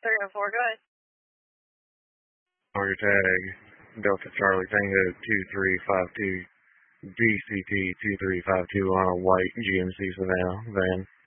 304, go ahead. Target tag Delta Charlie Tango 2352 DCT 2352 on a white GMC Savannah van.